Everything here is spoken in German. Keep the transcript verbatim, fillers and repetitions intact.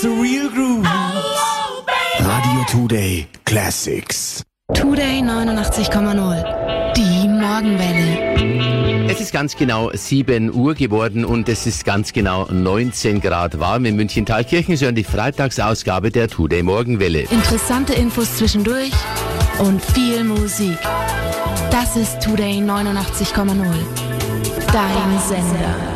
the real grooves. Radio Today Classics. Today neunundachtzig Komma null. Die Morgenwelle. Es ist ganz genau sieben Uhr geworden und es ist ganz genau neunzehn Grad warm in München-Thalkirchen. Sie hören die Freitagsausgabe der Today Morgenwelle. Interessante Infos zwischendurch und viel Musik. Das ist Today neunundachtzig Komma null. Dein Sender.